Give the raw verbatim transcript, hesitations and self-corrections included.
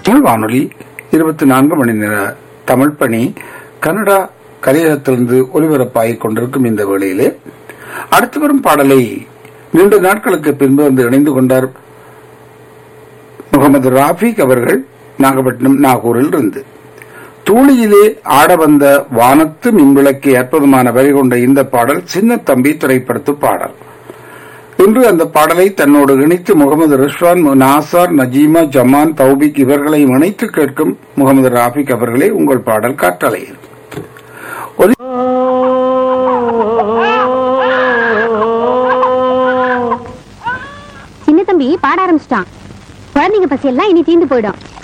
தமிழ் வானொலி இருபத்தி நான்கு மணி நேர தமிழ் பணி கனடா கலையகத்திலிருந்து ஒலிபரப்பாகிக் கொண்டிருக்கும் இந்த வேளையிலே அடுத்து வரும் பாடலை நீண்ட நாட்களுக்கு பின்பு வந்து இணைந்து கொண்டார் முகமது ராஃபிக் அவர்கள் நாகப்பட்டினம் நாகூரில் இருந்து. தூளியிலே ஆட வந்த வானத்து மின்விளக்கி அற்புதமான வரி கொண்ட இந்த பாடல் சின்ன தம்பி திரைப்படத்து பாடல். இன்று அந்த பாடலை தன்னோடு இணைத்து முகமது ரிஸ்வான், நாசார், நஜீமா, ஜமான், தௌபிக் இவர்களை இணைத்து கேட்கும் முகமது ராஃபிக் அவர்களே, உங்கள் பாடல் காற்றலையில். சின்ன தம்பி பாட ஆரம்பிச்சிட்டான். குழந்தைங்க பசி எல்லாம் இனி தீந்து போயிடும்.